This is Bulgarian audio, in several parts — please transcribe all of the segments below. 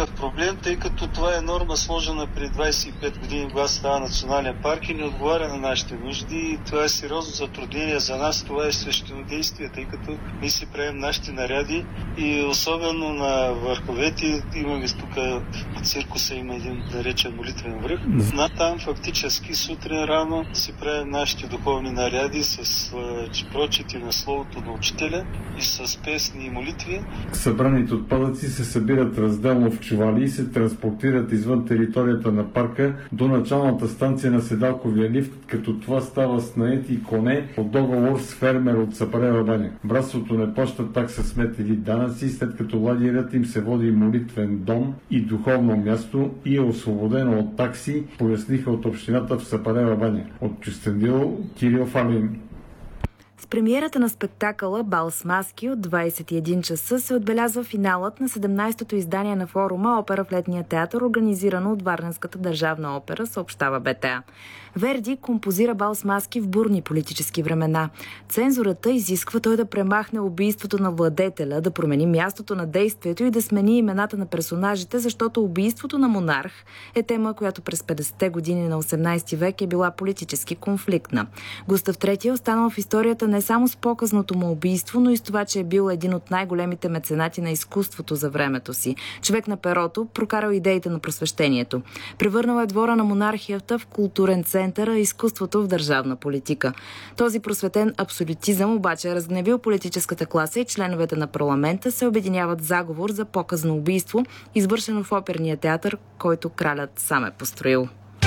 никакъв проблем, тъй като това е норма сложена преди 25 години, когато става национален парк и не отговаря на нашите нужди. И това е сериозно затруднение за нас. Това е свещенодействие, тъй като ние си правим нашите наряди и особено на върховете имаме тук в циркуса има един наречен молитвен връх. Там фактически сутрин рано си правим нашите духовни наряди с прочити на словото на учителя и с песни и молитви. Събраните отпадъци се събират разделно в чували и се транспортират извън територията на парка до началната станция на седалковия лифт, като това става с наети коне по договор с фермер от Сапарева баня. Братството не плаща такса смет или данъци, след като лагерът им се води молитвен дом и духовно място и е освободено от такси, поясниха от общината в Сапарева баня. От Кюстендил, Кирил Фалин. С премиерата на спектакъла Бал с маски от 21 часа се отбелязва финалът на 17-то издание на форума Опера в летния театър, организирано от Варненската държавна опера, съобщава БТА. Верди композира Бал с маски в бурни политически времена. Цензурата изисква той да премахне убийството на владетеля, да промени мястото на действието и да смени имената на персонажите, защото убийството на монарх е тема, която през 50-те години на 18 век е била политически конфликтна. Густав III е останал в историята не само с показното му убийство, но и с това, че е бил един от най-големите меценати на изкуството за времето си. Човек на перото, прокарал идеите на просвещението. Превърнал е двора на монархията в културен център, а изкуството в държавна политика. Този просветен абсолютизъм обаче е разгневил политическата класа и членовете на парламента се обединяват в заговор за показно убийство, извършено в оперния театър, който кралят сам е построил.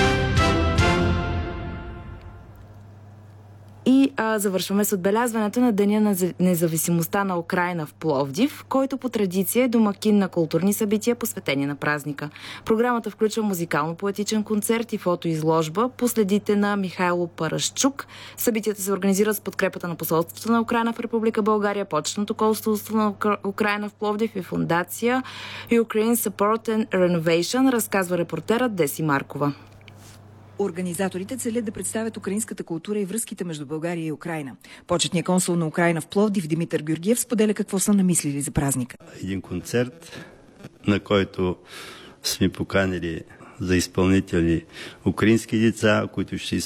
И завършваме с отбелязването на Деня на независимостта на Украйна в Пловдив, който по традиция е домакин на културни събития, посветени на празника. Програмата включва музикално-поетичен концерт и фотоизложба по следите на Михайло Парашчук. Събитията се организират с подкрепата на посолството на Украйна в Република България, почетното консулство на Украйна в Пловдив и фондация Ukraine Support and Renovation, разказва репортерът Деси Маркова. Организаторите целят да представят украинската култура и връзките между България и Украйна. Почетният консул на Украйна в Пловдив Димитър Георгиев споделя какво са намислили за празника. Един концерт, на който сме поканили за изпълнители украински деца, които ще